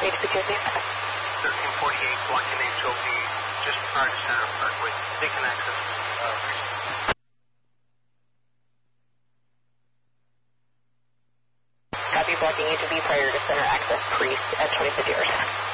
Data security. 1348, blocking HOV, just prior to Center Parkway. They can access Copy, blocking HOV prior to center access, priest at 25 yards.